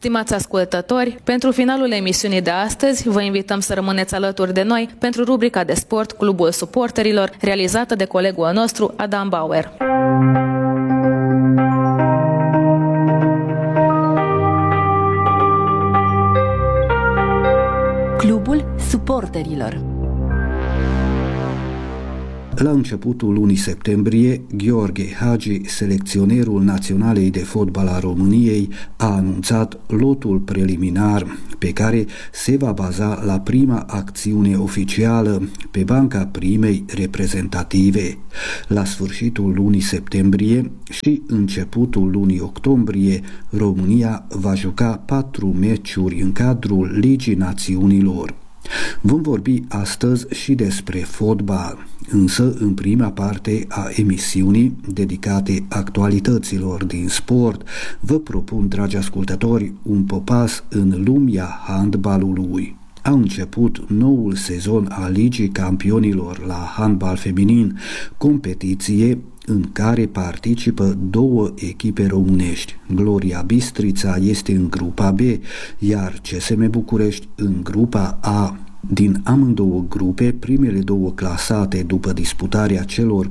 Stimați ascultători, pentru finalul emisiunii de astăzi, vă invităm să rămâneți alături de noi pentru rubrica de sport Clubul Suporterilor, realizată de colegul nostru Adam Bauer. Clubul Suporterilor. La începutul lunii septembrie, Gheorghe Hagi, selecționerul Naționalei de Fotbal a României, a anunțat lotul preliminar pe care se va baza la prima acțiune oficială pe banca primei reprezentative. La sfârșitul lunii septembrie și începutul lunii octombrie, România va juca 4 meciuri în cadrul Ligii Națiunilor. Vom vorbi astăzi și despre fotbal, însă în prima parte a emisiunii dedicate actualităților din sport, vă propun, dragi ascultători, un popas în lumea handbalului. A început noul sezon al Ligii Campionilor la handbal feminin, competiție în care participă 2 echipe românești. Gloria Bistrița este în grupa B, iar CSM București în grupa A. Din amândouă grupe, primele 2 clasate după disputarea celor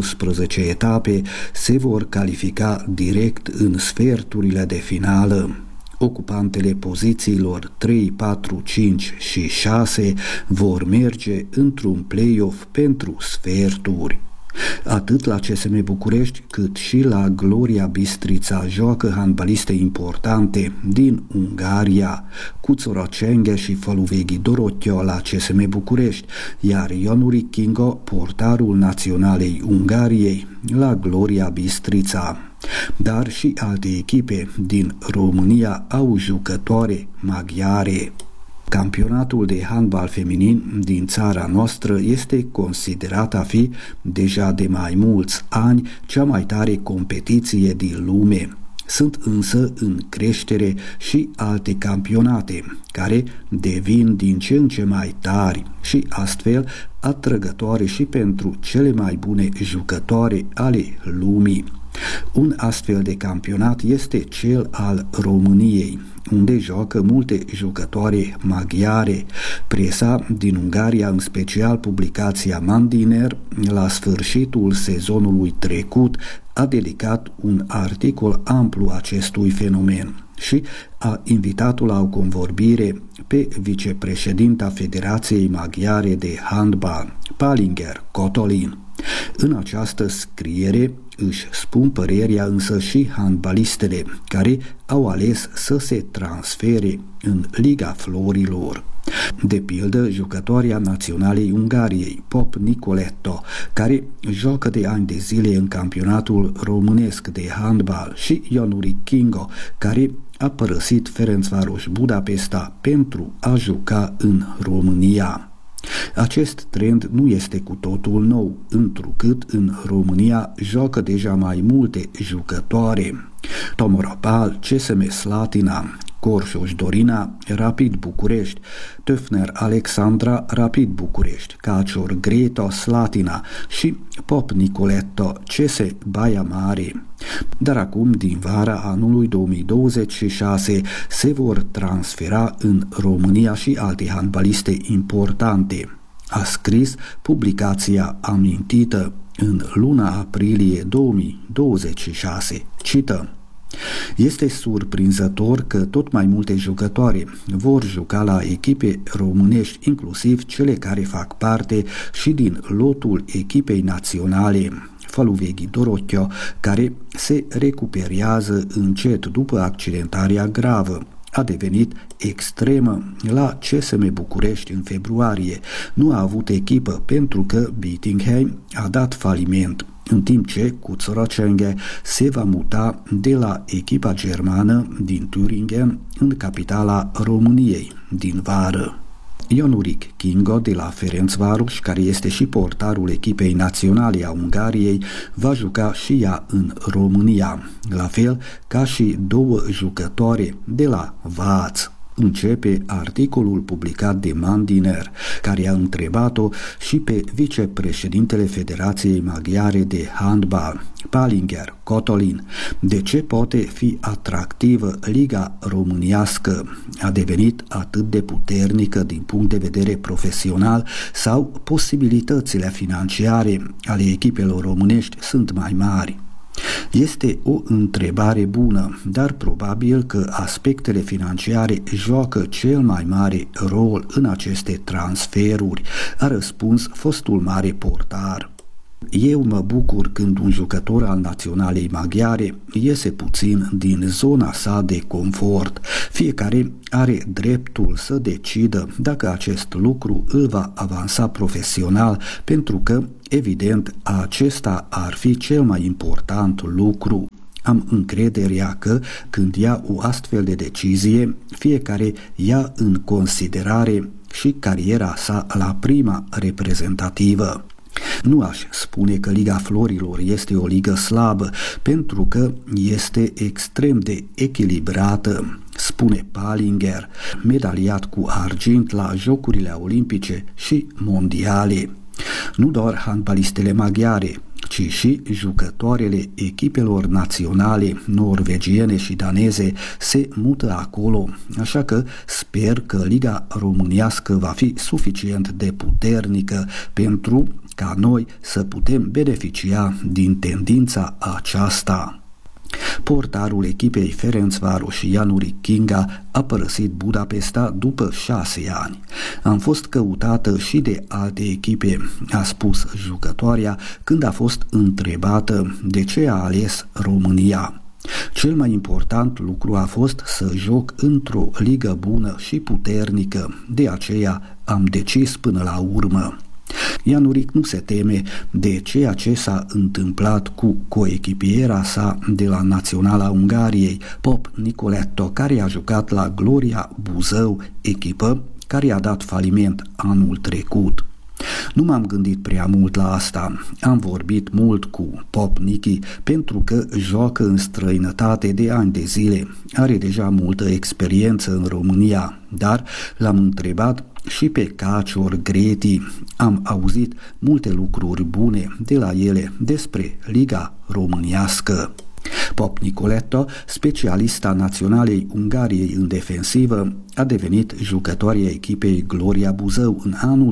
14 etape se vor califica direct în sferturile de finală. Ocupantele pozițiilor 3, 4, 5 și 6 vor merge într-un play-off pentru sferturi. Atât la CSM București cât și la Gloria Bistrița joacă handbaliste importante din Ungaria, Cuțora Cenghe și Faluveghi Dorottya la CSM București, iar Ionuri Kingo, portarul Naționalei Ungariei, la Gloria Bistrița. Dar și alte echipe din România au jucătoare maghiare. Campionatul de handbal feminin din țara noastră este considerat a fi, deja de mai mulți ani, cea mai tare competiție din lume. Sunt însă în creștere și alte campionate, care devin din ce în ce mai tari și astfel atrăgătoare și pentru cele mai bune jucătoare ale lumii. Un astfel de campionat este cel al României, unde joacă multe jucătoare maghiare. Presa din Ungaria, în special publicația Mandiner, la sfârșitul sezonului trecut, a dedicat un articol amplu acestui fenomen și a invitat la o convorbire pe vicepreședinta Federației Maghiare de Handbal, Pálinger Kotolin. În această scriere își spun părerea însă și handbalistele care au ales să se transfere în Liga Florilor. De pildă, jucătoarea Naționalei Ungariei, Pop Nicoletto, care joacă de ani de zile în campionatul românesc de handbal, și Ionuri Kingo, care a părăsit Ferencváros Budapesta pentru a juca în România. Acest trend nu este cu totul nou, întrucât în România joacă deja mai multe jucătoare. Tomoropal, CSM Slatina, Corșoș Dorina, Rapid București, Töfner Alexandra, Rapid București, Cacior Greta, Slatina și Pop Nicoletto, CS Baia Mare. Dar acum, din vara anului 2026, se vor transfera în România și alte handbaliste importante. A scris publicația amintită în luna aprilie 2026. Cităm: este surprinzător că tot mai multe jucătoare vor juca la echipe românești, inclusiv cele care fac parte și din lotul echipei naționale. Faluveghi Dorottya, care se recuperează încet după accidentarea gravă, a devenit extremă la CSM București în februarie. Nu a avut echipă pentru că Bietigheim a dat faliment, în timp ce Cuțora Cenghe se va muta de la echipa germană din Thüringen în capitala României din vară. Ionuric Kingo de la Ferencváros, care este și portarul echipei naționale a Ungariei, va juca și ea în România, la fel ca și 2 jucătoare de la Vác. începe articolul publicat de Mandiner, care a întrebat-o și pe vicepreședintele Federației Maghiare de Handbal, Palinger Cotolin, de ce poate fi atractivă Liga românească, a devenit atât de puternică din punct de vedere profesional sau posibilitățile financiare ale echipelor românești sunt mai mari. Este o întrebare bună, dar probabil că aspectele financiare joacă cel mai mare rol în aceste transferuri, a răspuns fostul mare portar. Eu mă bucur când un jucător al naționalei maghiare iese puțin din zona sa de confort. Fiecare are dreptul să decidă dacă acest lucru îl va avansa profesional, pentru că, evident, acesta ar fi cel mai important lucru. Am încrederea că, când ia o astfel de decizie, fiecare ia în considerare și cariera sa la prima reprezentativă. Nu aș spune că Liga Florilor este o ligă slabă, pentru că este extrem de echilibrată, spune Palinger, medaliat cu argint la Jocurile Olimpice și Mondiale. Nu doar handbalistele maghiare, ci și jucătoarele echipelor naționale norvegiene și daneze se mută acolo, așa că sper că Liga românească va fi suficient de puternică pentru ca noi să putem beneficia din tendința aceasta. Portarul echipei Ferencvaros, Januri Kinga, a părăsit Budapesta după 6 ani. Am fost căutată și de alte echipe, a spus jucătoarea când a fost întrebată de ce a ales România. Cel mai important lucru a fost să joc într-o ligă bună și puternică, de aceea am decis până la urmă. Januric nu se teme de ceea ce s-a întâmplat cu coechipiera sa de la Naționala Ungariei, Pop Nicoletto, care a jucat la Gloria Buzău, echipă care a dat faliment anul trecut. Nu m-am gândit prea mult la asta, am vorbit mult cu Pop Nichi pentru că joacă în străinătate de ani de zile, are deja multă experiență în România, dar l-am întrebat și pe Cacior Greti, am auzit multe lucruri bune de la ele despre Liga românească. Pop Nicoletto, specialista naționalei Ungariei în defensivă, a devenit jucătoarea echipei Gloria Buzău în anul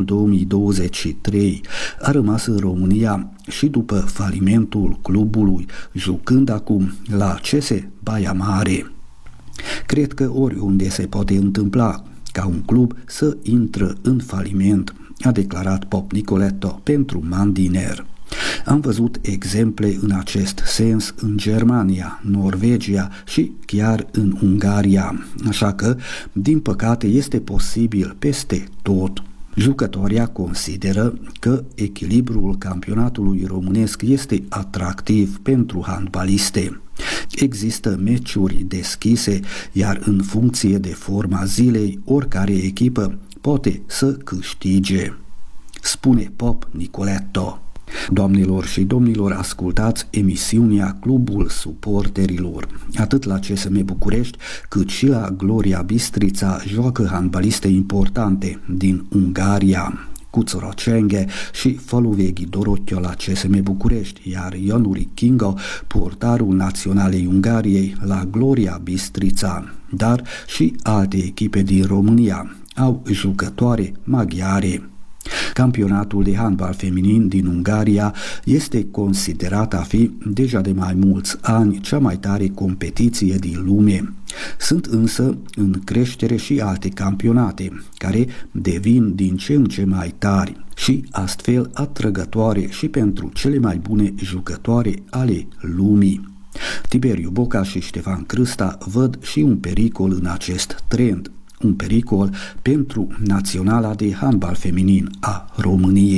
2023. A rămas în România și după falimentul clubului, jucând acum la CS Baia Mare. Cred că oriunde se poate întâmpla ca un club să intră în faliment, a declarat Pop Nicoletto pentru Mandiner. Am văzut exemple în acest sens în Germania, Norvegia și chiar în Ungaria, așa că, din păcate, este posibil peste tot. Jucătoarea consideră că echilibrul campionatului românesc este atractiv pentru handbaliste. Există meciuri deschise, iar în funcție de forma zilei, oricare echipă poate să câștige, spune Pop Nicoletto. Doamnelor și domnilor, ascultați emisiunea Clubul Suporterilor. Atât la CSM București, cât și la Gloria Bistrița joacă handbaliste importante din Ungaria, Cuțorocenge și Faluveghi Dorotio la CSM București, iar Januri Kinga, portarul naționalei Ungariei la Gloria Bistrița, dar și alte echipe din România au jucătoare maghiare. Campionatul de handbal feminin din Ungaria este considerat a fi deja de mai mulți ani cea mai tare competiție din lume. Sunt însă în creștere și alte campionate, care devin din ce în ce mai tari și astfel atrăgătoare și pentru cele mai bune jucătoare ale lumii. Tiberiu Boca și Ștefan Crâsta văd și un pericol în acest trend, un pericol pentru naționala de handbal feminin a României.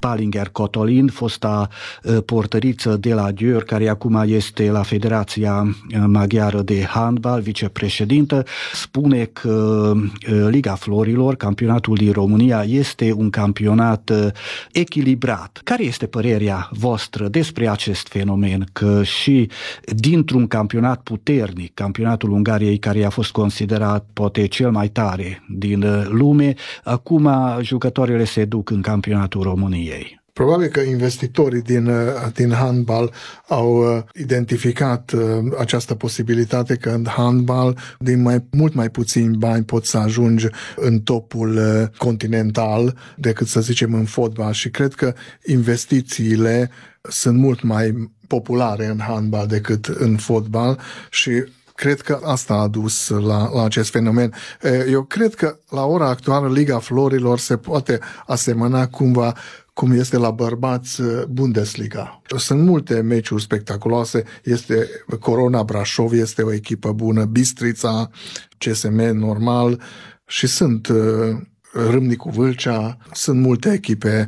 Spalinger Cotolin, fosta portăriță de la Győr, care acum este la Federația Maghiară de Handbal, vicepreședintă, spune că Liga Florilor, campionatul din România, este un campionat echilibrat. Care este părerea voastră despre acest fenomen? Că și dintr-un campionat puternic, campionatul Ungariei, care a fost considerat poate cel mai tare din lume, acum jucătoarele se duc în campionatul României. Probabil că investitorii din handbal au identificat această posibilitate că în handbal, din mult mai puțini bani poți să ajungi în topul continental decât, să zicem, în fotbal, și cred că investițiile sunt mult mai populare în handbal decât în fotbal și cred că asta a dus la acest fenomen. Eu cred că la ora actuală Liga Florilor se poate asemăna cumva cum este la bărbați Bundesliga. Sunt multe meciuri spectaculoase, este Corona Brașov, este o echipă bună, Bistrița, CSM normal și sunt Râmnicu Vâlcea, sunt multe echipe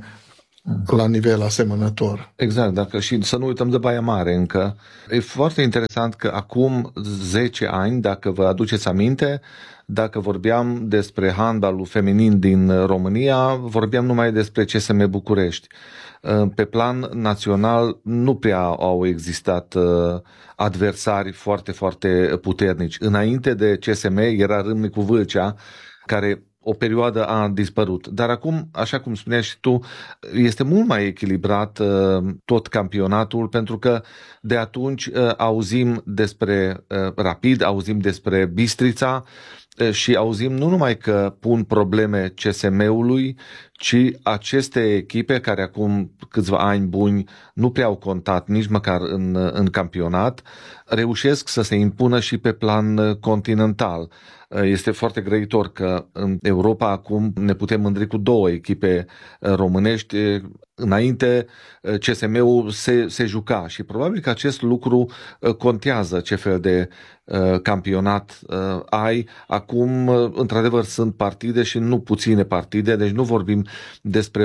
la nivel asemănător. Exact, și să nu uităm de Baia Mare încă. E foarte interesant că acum 10 ani, dacă vă aduceți aminte, dacă vorbeam despre handbalul feminin din România, vorbeam numai despre CSM București. Pe plan național nu prea au existat adversari foarte, foarte puternici. Înainte de CSM era Râmnicu Vâlcea, care o perioadă a dispărut. Dar acum, așa cum spuneai și tu, este mult mai echilibrat tot campionatul, pentru că de atunci auzim despre Rapid, auzim despre Bistrița și auzim nu numai că pun probleme CSM-ului, ci aceste echipe care acum câțiva ani buni nu prea au contat nici măcar în campionat, reușesc să se impună și pe plan continental. Este foarte grăitor că în Europa acum ne putem mândri cu 2 echipe românești. Înainte CSM-ul se juca și probabil că acest lucru contează ce fel de campionat ai. Acum, într-adevăr, sunt partide și nu puține partide, deci nu vorbim despre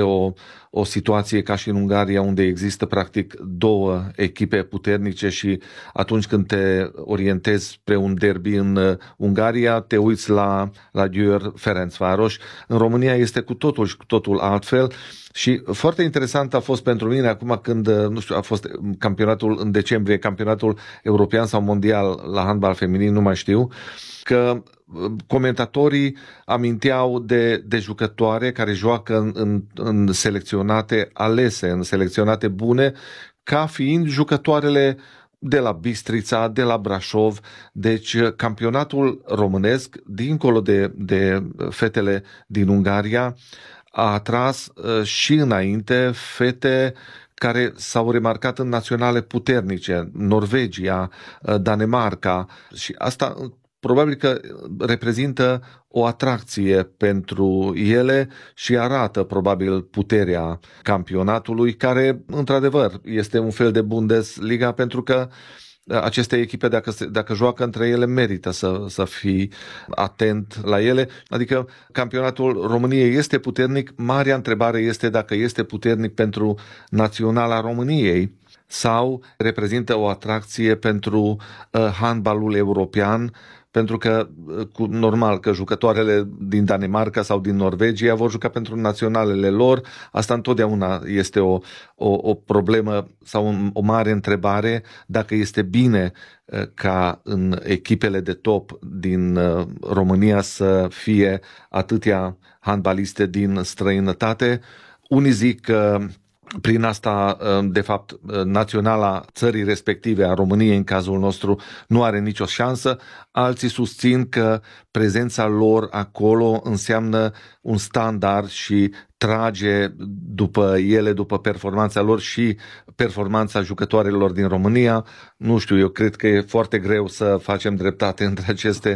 o situație ca și în Ungaria, unde există practic 2 echipe puternice și atunci când te orientezi spre un derby în Ungaria, te uiți la Győr Ferencváros. În România este cu totul și cu totul altfel. Și foarte interesant a fost pentru mine acum când, nu știu, a fost campionatul în decembrie, campionatul european sau mondial la handbal feminin, nu mai știu, că comentatorii aminteau de jucătoare care joacă în selecționate alese, în selecționate bune, ca fiind jucătoarele de la Bistrița, de la Brașov. Deci campionatul românesc, dincolo de fetele din Ungaria, a atras și înainte fete care s-au remarcat în naționale puternice, Norvegia, Danemarca, și asta probabil că reprezintă o atracție pentru ele și arată probabil puterea campionatului, care într-adevăr este un fel de Bundesliga, pentru că aceste echipe, dacă joacă între ele, merită să fii atent la ele. Adică campionatul României este puternic. Marea întrebare este dacă este puternic pentru naționala României sau reprezintă o atracție pentru handbalul european, pentru că normal că jucătoarele din Danemarca sau din Norvegia vor juca pentru naționalele lor. Asta întotdeauna este o problemă sau o mare întrebare, dacă este bine ca în echipele de top din România să fie atâtea handbaliste din străinătate. Unii zic că prin asta, de fapt, naționala țării respective, a României în cazul nostru, nu are nicio șansă. Alții susțin că prezența lor acolo înseamnă un standard și trage după ele, după performanța lor și performanța jucătoarelor din România. Nu știu, eu cred că e foarte greu să facem dreptate între aceste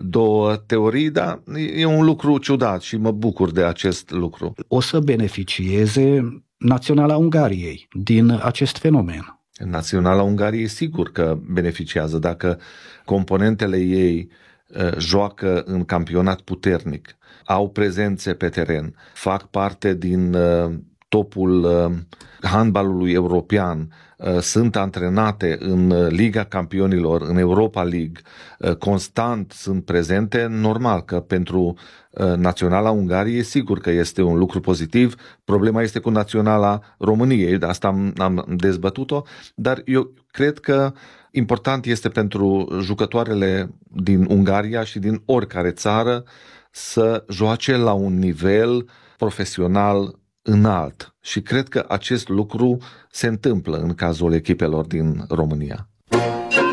2 teorii, dar e un lucru ciudat și mă bucur de acest lucru. O să beneficieze naționala Ungariei din acest fenomen? Naționala Ungariei sigur că beneficiază dacă componentele ei joacă în campionat puternic, au prezențe pe teren, fac parte din topul handbalului european sunt antrenate în Liga Campionilor, în Europa League, constant sunt prezente, normal că pentru naționala Ungariei sigur că este un lucru pozitiv. Problema este cu naționala României, de asta am dezbătut-o, dar eu cred că important este pentru jucătoarele din Ungaria și din oricare țară să joace la un nivel profesional înalt și cred că acest lucru se întâmplă în cazul echipelor din România.